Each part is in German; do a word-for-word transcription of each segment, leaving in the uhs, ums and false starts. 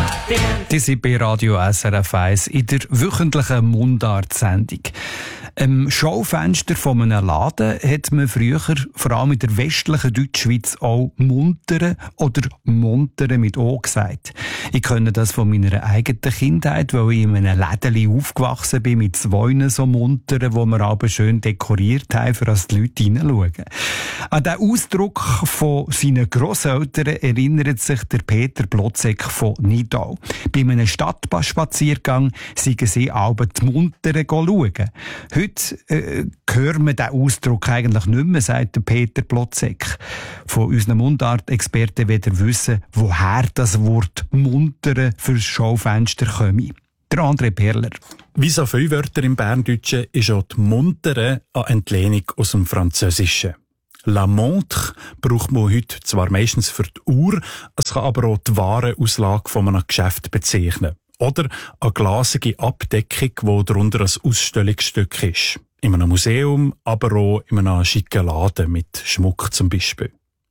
Die sind bei Radio S R F eins in der wöchentlichen Mundart-Sendung. Im Schaufenster von einem Laden hat man früher, vor allem in der westlichen Deutschschweiz, auch Muntere oder Montere mit O gesagt. Ich kenne das von meiner eigenen Kindheit, weil ich in einem Lädeli aufgewachsen bin mit zwei so Munteren, die wir aber schön dekoriert haben, für dass die Leute hineinschauen. An den Ausdruck von seinen Grosseltern erinnert sich der Peter Blotzek von Nidau. Bei einem Stadtspaziergang seien sie alle die Muntere schauen. Heute äh, hören wir diesen Ausdruck eigentlich nicht mehr, sagt der Peter Blotzek. Von unseren Mundart-Experten will er wissen, woher das Wort Muntere fürs Schaufenster komme. Der André Perler. Wie so viele Wörter im Berndeutschen ist auch die Muntere eine Entlehnung aus dem Französischen. La montre braucht man heute zwar meistens für die Uhr, es kann aber auch die Warenauslage von einem Geschäft bezeichnen. Oder eine glasige Abdeckung, die darunter ein Ausstellungsstück ist. In einem Museum, aber auch in einem schicken Laden mit Schmuck zum Beispiel.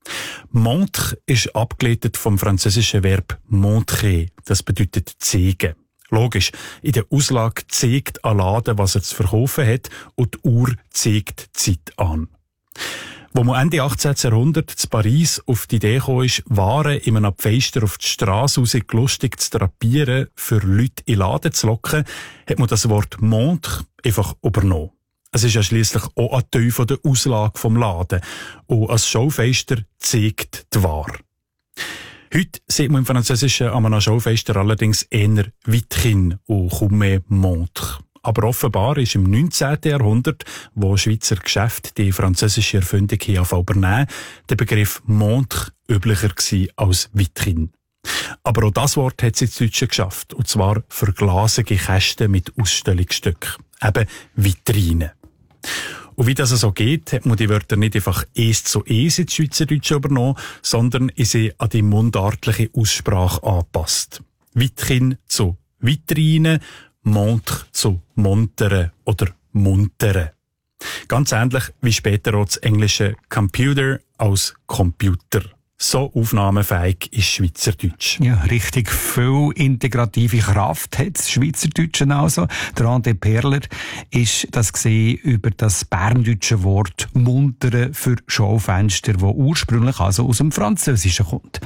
Montre ist abgeleitet vom französischen Verb montrer, das bedeutet zeigen. Logisch, in der Auslage zeigt ein Laden, was er zu verkaufen hat, und die Uhr zeigt die Zeit an. Wo man Ende achtzehnten Jahrhundert zu Paris auf die Idee kam, Waren in einem Pfeister auf die Strasse raus lustig zu drapieren, für Leute in den Laden zu locken, hat man das Wort Montre einfach übernommen. Es ist ja schliesslich auch ein Teil von der Auslage vom Laden. Und als Schaufenster zeigt die Ware. Heute sieht man im Französischen an einem Schaufenster allerdings eher Vitrine und kaum mehr Montre. Aber offenbar ist im neunzehnten Jahrhundert, wo Schweizer Geschäfte die französische Erfindung hier übernehmen, der Begriff Montre üblicher gewesen als Vitrine. Aber auch das Wort hat es ins Deutsche geschafft, und zwar für glasige Kästen mit Ausstellungsstücken, eben Vitrine. Und wie das so geht, hat man die Wörter nicht einfach eins zu eins ins Schweizerdeutsche übernommen, sondern ist sie an die mundartliche Aussprache angepasst. Vitrine zu Vitrine, Montre zu Montere oder Muntere. Ganz ähnlich wie später auch das englische Computer als Computer. So aufnahmefähig ist Schweizerdeutsch. Ja, richtig viel integrative Kraft hat das Schweizerdeutsche also. Der André Perler ist das gesehen über das berndeutsche Wort Muntere für Schaufenster, das ursprünglich also aus dem Französischen kommt.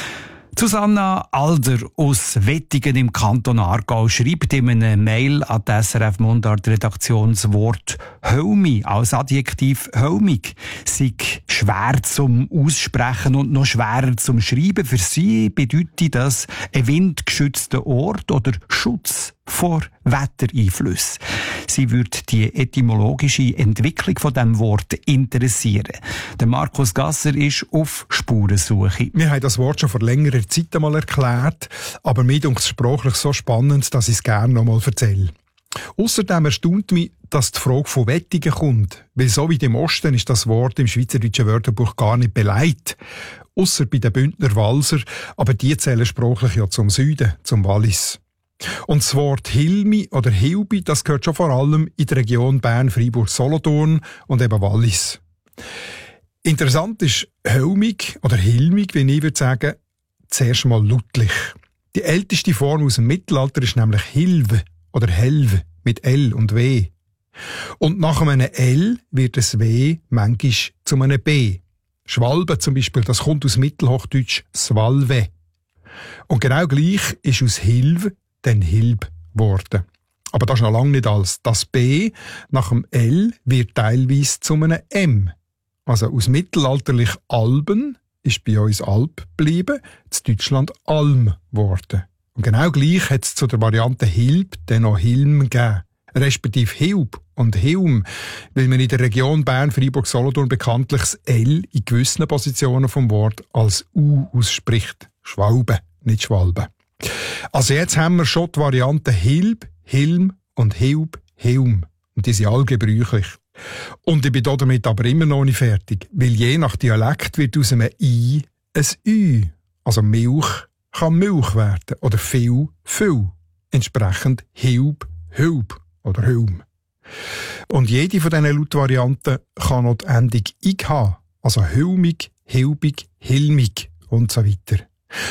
Susanna Alder aus Wettingen im Kanton Aargau schreibt in einem Mail an die S R F Mundart-Redaktion das Wort «hölmi» als Adjektiv «hölmig» sei schwer zum Aussprechen und noch schwerer zum Schreiben. Für sie bedeutet das ein windgeschützter Ort oder Schutz vor Wettereinflüssen. Sie würde die etymologische Entwicklung von dem Wort interessieren. Der Markus Gasser ist auf Spurensuche. Wir haben das Wort schon vor längerer Zeit einmal erklärt, aber mir ist es sprachlich so spannend, dass ich es gerne noch einmal erzähle. Außerdem erstaunt mich, dass die Frage von Wettingen kommt, weil so wie im Osten ist das Wort im Schweizerdeutschen Wörterbuch gar nicht beleidigt. Ausser bei den Bündner Walser, aber die zählen sprachlich ja zum Süden, zum Wallis. Und das Wort Hilmi oder Hilbi, das gehört schon vor allem in der Region Bern, Freiburg, Solothurn und eben Wallis. Interessant ist hölmig oder hilmig, wie ich würde sagen, zuerst mal lautlich. Die älteste Form aus dem Mittelalter ist nämlich Hilve oder Helve mit L und W. Und nach einem L wird das W manchmal zu einem B. Schwalbe zum Beispiel, das kommt aus Mittelhochdeutsch Swalwe. Und genau gleich ist aus Hilve dann Hilb geworden. Aber das ist noch lange nicht alles. Das B nach dem L wird teilweise zu einem M. Also aus mittelalterlich Alben ist bei uns Alp geblieben, zu Deutschland Alm geworden. Und genau gleich hat es zu der Variante Hilb dann noch Hilm gegeben. Respektive Hilb und Hilm, weil man in der Region Bern, Freiburg, Solothurn bekanntlich das L in gewissen Positionen vom Wort als U ausspricht. Schwalbe, nicht Schwalbe. Also jetzt haben wir schon die Varianten Hilb, Hilm und Hilb, Hilm. Und die sind alle gebräuchlich. Und ich bin damit aber immer noch nicht fertig, weil je nach Dialekt wird aus einem I ein Ü. Also Milch kann Milch werden oder viel, viel. Entsprechend Hilb, Hilb oder Hilm. Und jede von diesen Lautvarianten kann noch die Endung ig haben. Also hilmig, hilbig, hilmig und so weiter.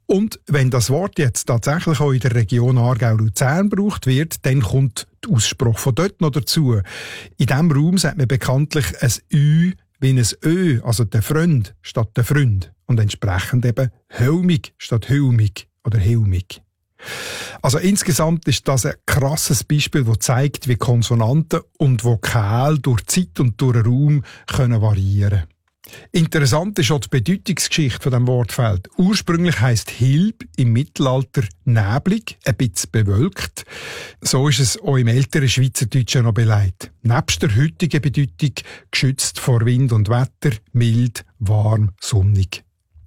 Und wenn das Wort jetzt tatsächlich auch in der Region Aargau-Luzern gebraucht wird, dann kommt der Ausspruch von dort noch dazu. In diesem Raum sagt man bekanntlich ein Ü wie ein Ö, also der Freund statt der Freund. Und entsprechend eben Hölmig statt Hülmig oder Hilmig. Also insgesamt ist das ein krasses Beispiel, das zeigt, wie Konsonanten und Vokale durch Zeit und durch Raum können variieren. Interessant ist auch die Bedeutungsgeschichte von dem Wortfeld. Ursprünglich heisst Hilb im Mittelalter neblig, ein bisschen bewölkt. So ist es auch im älteren Schweizerdeutschen noch beleidigt. Nebst der heutigen Bedeutung geschützt vor Wind und Wetter, mild, warm, sonnig.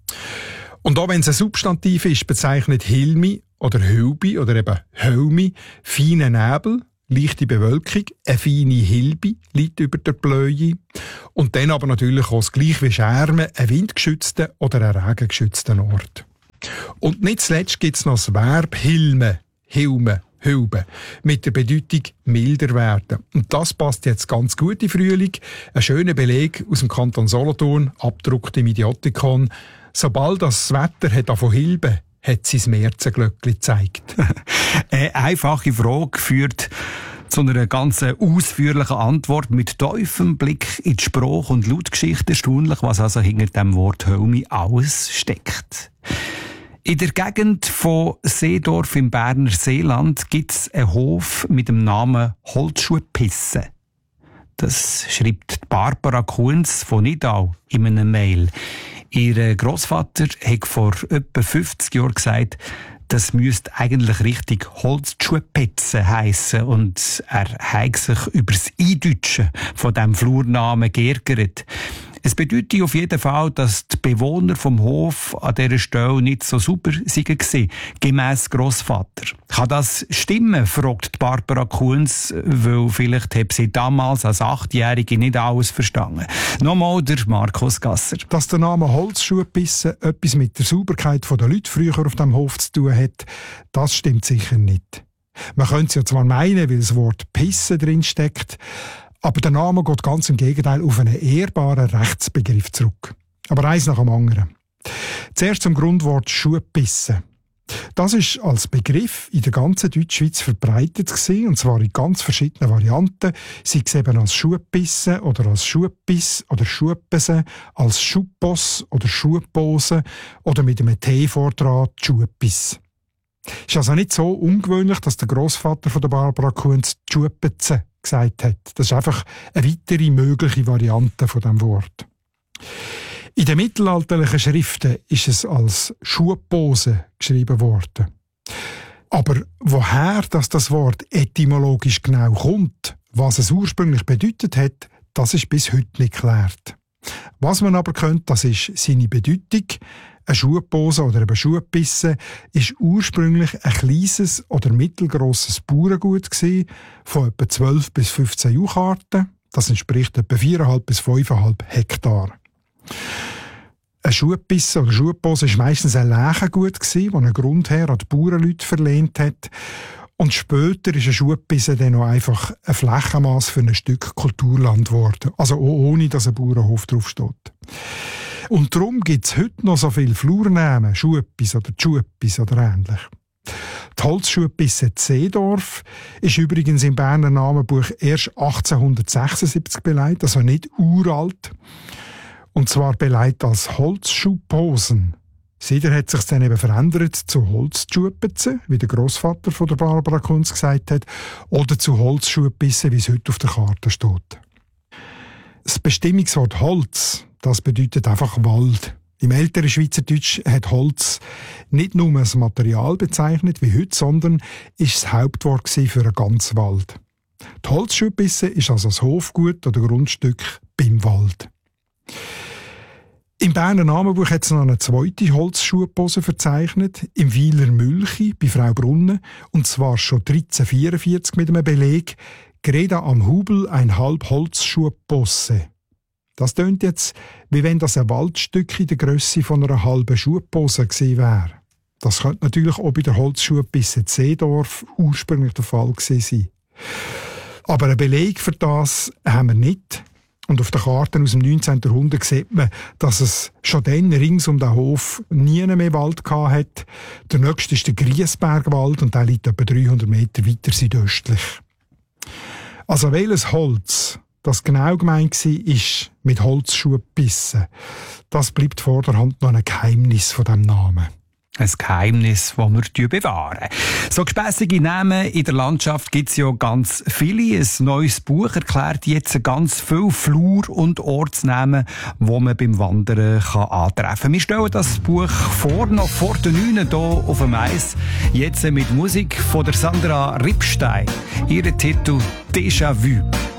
Und auch wenn es ein Substantiv ist, bezeichnet Hilmi oder Hülbi oder eben Hölmi feine Nebel, leichte Bewölkung, eine feine Hilbi liegt über der Bläue und dann aber natürlich auch das gleich wie Schermen, einen windgeschützten oder einen regengeschützten Ort. Und nicht zuletzt gibt es noch das Verb Hilme, Hilme, Hülbe, mit der Bedeutung milder werden. Und das passt jetzt ganz gut in Frühling. Ein schöner Beleg aus dem Kanton Solothurn, abgedruckt im Idiotikon. Sobald das Wetter hat von Hilbe, hat sein Märzenglöckli gezeigt. Eine einfache Frage führt zu einer ganz ausführlichen Antwort mit tiefem Blick in die Sprach- und Lautgeschichte. Erstaunlich, was also hinter dem Wort Hölmi alles steckt. In der Gegend von Seedorf im Berner Seeland gibt es einen Hof mit dem Namen Holzschuhpisse. Das schreibt Barbara Kunz von Nidau in einem Mail. Ihr Grossvater hat vor etwa fünfzig Jahren gesagt, das müsste eigentlich richtig Holzschuhpetze heissen und er hat sich über das Eindeutschen von diesem Flurnamen geärgert. Es bedeutet auf jeden Fall, dass die Bewohner vom Hof an dieser Stelle nicht so super waren, gemäss Grossvater. Kann das stimmen, fragt Barbara Kunz, weil vielleicht hat sie damals als Achtjährige nicht alles verstanden. Nochmal der Markus Gasser. Dass der Name Holzschuhpisse etwas mit der Sauberkeit der Leute früher auf dem Hof zu tun hat, das stimmt sicher nicht. Man könnte es ja zwar meinen, weil das Wort Pisse drin steckt, aber der Name geht ganz im Gegenteil auf einen ehrbaren Rechtsbegriff zurück. Aber eins nach dem anderen. Zuerst zum Grundwort Schuhpisse. Das ist als Begriff in der ganzen Deutschschweiz verbreitet gewesen, und zwar in ganz verschiedenen Varianten, sei es eben als Schuhpisse oder als Schuhpiss oder Schuhpese, als Schuhposs oder Schuhpose oder mit einem T vordran Schuhpiss. Es ist also nicht so ungewöhnlich, dass der Grossvater von der Barbara Kunz Schuhpeze gesagt hat. Das ist einfach eine weitere mögliche Variante von dem Wort. In den mittelalterlichen Schriften ist es als Schuhpose geschrieben worden. Aber woher dass das Wort etymologisch genau kommt, was es ursprünglich bedeutet hat, das ist bis heute nicht geklärt. Was man aber könnte, das ist seine Bedeutung. Eine Schuhpose oder eine Schuhpisse ist ursprünglich ein kleines oder mittelgrosses Bauerngut gewesen, von etwa zwölf bis fünfzehn Jucharten. Das entspricht etwa viereinhalb bis fünfeinhalb Hektar. Eine Schuhpisse oder Schuhpose war meistens ein Leichengut, das ein Grundherr an die Bauernleute verlehnt hat. Und später ist eine Schuhpisse dann noch einfach ein Flächenmaß für ein Stück Kulturland geworden. Also auch ohne, dass ein Bauernhof draufsteht. Und darum gibt es heute noch so viele Flurnamen, Schuhpis oder Schuhpis oder ähnlich. Die Holzschuhpisse Seedorf ist übrigens im Berner Namenbuch erst achtzehnhundertsechsundsiebzig beleidigt, also nicht uralt. Und zwar beleidigt als Holzschuhposen. Seither hat sich dann eben verändert zu Holzschuhpisse, wie der Grossvater von der Barbara Kunz gesagt hat, oder zu Holzschuhpisse, wie es heute auf der Karte steht. Das Bestimmungswort Holz, das bedeutet einfach Wald. Im älteren Schweizerdeutsch hat Holz nicht nur das Material bezeichnet wie heute, sondern ist das Hauptwort für einen ganzen Wald. Die Holzschuhpisse ist also das Hofgut oder Grundstück beim Wald. Im Berner Namenbuch hat es noch eine zweite Holzschuhpose verzeichnet, im Weiler Mülchi bei Frau Brunnen, und zwar schon dreizehnhundertvierundvierzig mit einem Beleg, Greda am Hubel ein halb Holzschuhpose. Das tönt jetzt, wie wenn das ein Waldstück in der Grösse von einer halben Schuhpose gewesen wäre. Das könnte natürlich auch bei der Holzschuhpisse Seedorf ursprünglich der Fall gewesen sein. Aber einen Beleg für das haben wir nicht. Und auf den Karten aus dem neunzehnten Jahrhundert sieht man, dass es schon dann rings um den Hof nie mehr Wald hatte. Der nächste ist der Griesbergwald und der liegt etwa dreihundert Meter weiter südöstlich. Also welches Holz das genau gemeint war, ist mit Holzschuhen gebissen. Das bleibt vorderhand noch ein Geheimnis von diesem Namen. Ein Geheimnis, das wir bewahren. So gespässige Namen in der Landschaft gibt es ja ganz viele. Ein neues Buch erklärt jetzt ganz viele Flur- und Ortsnamen, die man beim Wandern kann antreffen kann. Wir stellen das Buch vor, noch vor den neun hier auf dem Eis. Jetzt mit Musik von der Sandra Rippstein. Ihr Titel «Déjà Vu».